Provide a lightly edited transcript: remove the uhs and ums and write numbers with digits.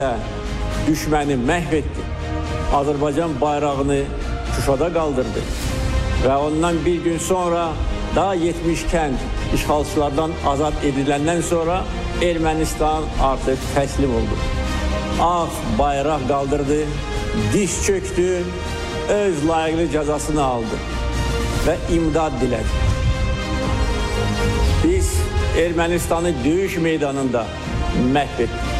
düşməni məhv etdi. Azərbaycan bayrağını Şuşada qaldırdı və ondan bir gün sonra daha 70 kənd işğalçılardan azad ediləndən sonra Ermənistan artıq təslim oldu. Ağ bayraq qaldırdı, diz çöktü, öz layiqli cəzasını aldı və imdad dilədi. Biz Ermənistanı döyüş meydanında məhv etdik.